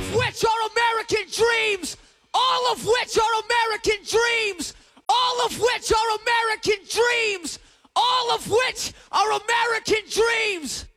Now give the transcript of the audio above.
of which are American dreams. All of which are American dreams. All of which are American dreams. All of which are American dreams.